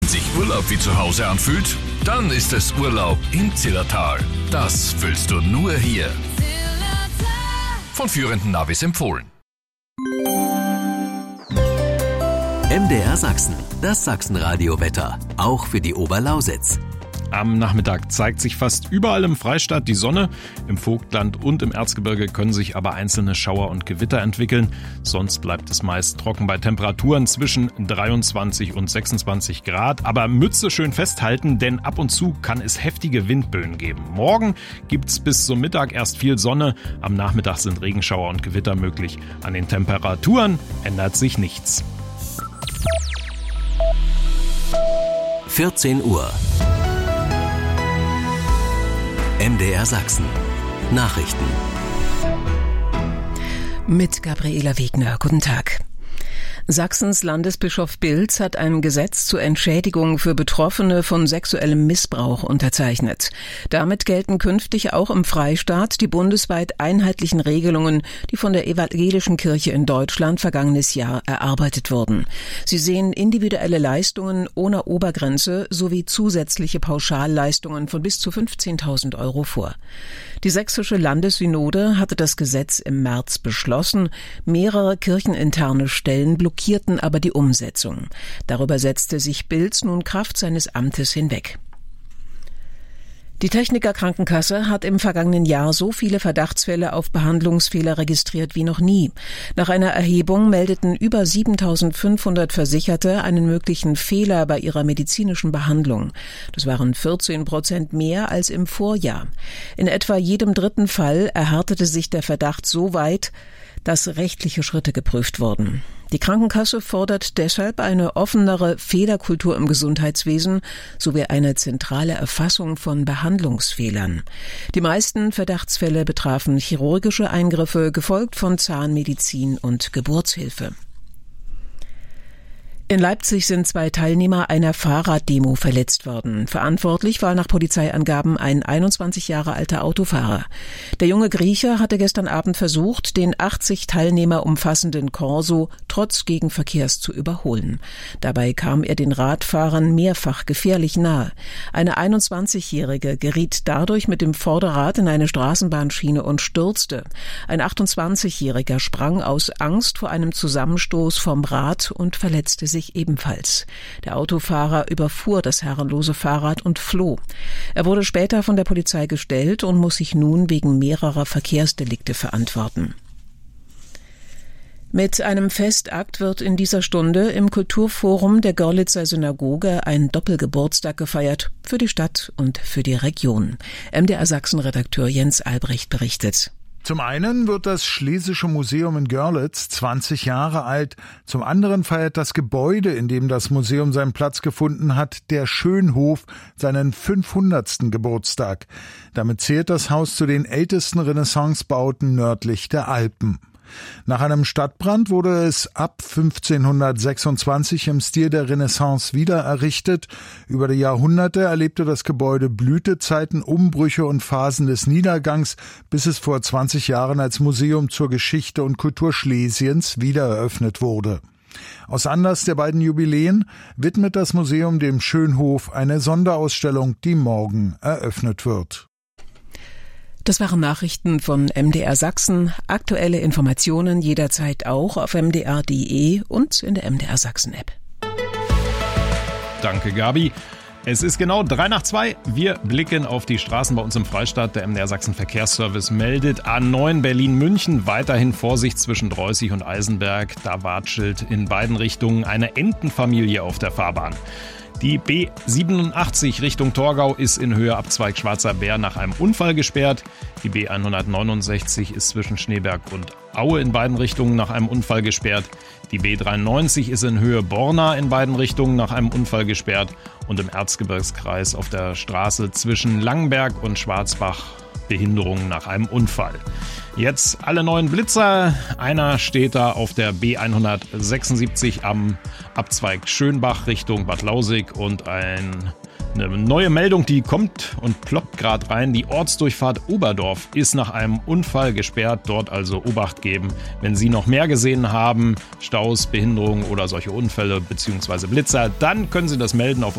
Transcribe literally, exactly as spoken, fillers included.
sich Urlaub wie zu Hause anfühlt? Dann ist es Urlaub im Zillertal. Das fühlst du nur hier. Von führenden Navis empfohlen. M D R Sachsen, das Sachsenradio-Wetter, auch für die Oberlausitz. Am Nachmittag zeigt sich fast überall im Freistaat die Sonne. Im Vogtland und im Erzgebirge können sich aber einzelne Schauer und Gewitter entwickeln. Sonst bleibt es meist trocken bei Temperaturen zwischen dreiundzwanzig und sechsundzwanzig Grad. Aber Mütze schön festhalten, denn ab und zu kann es heftige Windböen geben. Morgen gibt's bis zum Mittag erst viel Sonne. Am Nachmittag sind Regenschauer und Gewitter möglich. An den Temperaturen ändert sich nichts. vierzehn Uhr. M D R Sachsen. Nachrichten. Mit Gabriela Wegner. Guten Tag. Sachsens Landesbischof Bilz hat ein Gesetz zur Entschädigung für Betroffene von sexuellem Missbrauch unterzeichnet. Damit gelten künftig auch im Freistaat die bundesweit einheitlichen Regelungen, die von der Evangelischen Kirche in Deutschland vergangenes Jahr erarbeitet wurden. Sie sehen individuelle Leistungen ohne Obergrenze sowie zusätzliche Pauschalleistungen von bis zu fünfzehntausend Euro vor. Die sächsische Landessynode hatte das Gesetz im März beschlossen. Mehrere kircheninterne Stellen blockierten aber die Umsetzung. Darüber setzte sich Bilz nun Kraft seines Amtes hinweg. Die Techniker Krankenkasse hat im vergangenen Jahr so viele Verdachtsfälle auf Behandlungsfehler registriert wie noch nie. Nach einer Erhebung meldeten über siebentausendfünfhundert Versicherte einen möglichen Fehler bei ihrer medizinischen Behandlung. Das waren vierzehn Prozent mehr als im Vorjahr. In etwa jedem dritten Fall erhärtete sich der Verdacht so weit, dass rechtliche Schritte geprüft wurden. Die Krankenkasse fordert deshalb eine offenere Fehlerkultur im Gesundheitswesen sowie eine zentrale Erfassung von Behandlungsfehlern. Die meisten Verdachtsfälle betrafen chirurgische Eingriffe, gefolgt von Zahnmedizin und Geburtshilfe. In Leipzig sind zwei Teilnehmer einer Fahrraddemo verletzt worden. Verantwortlich war nach Polizeiangaben ein einundzwanzig Jahre alter Autofahrer. Der junge Grieche hatte gestern Abend versucht, den achtzig Teilnehmer umfassenden Corso trotz Gegenverkehrs zu überholen. Dabei kam er den Radfahrern mehrfach gefährlich nahe. Eine einundzwanzigjährige geriet dadurch mit dem Vorderrad in eine Straßenbahnschiene und stürzte. Ein achtundzwanzigjähriger sprang aus Angst vor einem Zusammenstoß vom Rad und verletzte sich ebenfalls. Der Autofahrer überfuhr das herrenlose Fahrrad und floh. Er wurde später von der Polizei gestellt und muss sich nun wegen mehrerer Verkehrsdelikte verantworten. Mit einem Festakt wird in dieser Stunde im Kulturforum der Görlitzer Synagoge ein Doppelgeburtstag gefeiert, für die Stadt und für die Region. M D R Sachsen-Redakteur Jens Albrecht berichtet. Zum einen wird das Schlesische Museum in Görlitz zwanzig Jahre alt. Zum anderen feiert das Gebäude, in dem das Museum seinen Platz gefunden hat, der Schönhof, seinen fünfhundertsten Geburtstag. Damit zählt das Haus zu den ältesten Renaissancebauten nördlich der Alpen. Nach einem Stadtbrand wurde es ab fünfzehnhundertsechsundzwanzig im Stil der Renaissance wieder errichtet. Über die Jahrhunderte erlebte das Gebäude Blütezeiten, Umbrüche und Phasen des Niedergangs, bis es vor zwanzig Jahren als Museum zur Geschichte und Kultur Schlesiens wieder eröffnet wurde. Aus Anlass der beiden Jubiläen widmet das Museum dem Schönhof eine Sonderausstellung, die morgen eröffnet wird. Das waren Nachrichten von M D R Sachsen. Aktuelle Informationen jederzeit auch auf m d r punkt d e und in der M D R Sachsen App. Danke, Gabi. Es ist genau drei nach zwei. Wir blicken auf die Straßen bei uns im Freistaat. Der M D R Sachsen Verkehrsservice meldet A neun Berlin-München. Weiterhin Vorsicht zwischen Dreußig und Eisenberg. Da watschelt in beiden Richtungen eine Entenfamilie auf der Fahrbahn. Die B siebenundachtzig Richtung Torgau ist in Höhe Abzweig Schwarzer Bär nach einem Unfall gesperrt. Die B hundertneunundsechzig ist zwischen Schneeberg und Aue in beiden Richtungen nach einem Unfall gesperrt. Die B dreiundneunzig ist in Höhe Borna in beiden Richtungen nach einem Unfall gesperrt. Und im Erzgebirgskreis auf der Straße zwischen Langenberg und Schwarzbach Behinderungen nach einem Unfall. Jetzt alle neuen Blitzer. Einer steht da auf der B hundertsechsundsiebzig am Abzweig Schönbach Richtung Bad Lausig und ein Eine neue Meldung, die kommt und ploppt gerade rein. Die Ortsdurchfahrt Oberdorf ist nach einem Unfall gesperrt. Dort also Obacht geben. Wenn Sie noch mehr gesehen haben, Staus, Behinderungen oder solche Unfälle bzw. Blitzer, dann können Sie das melden auf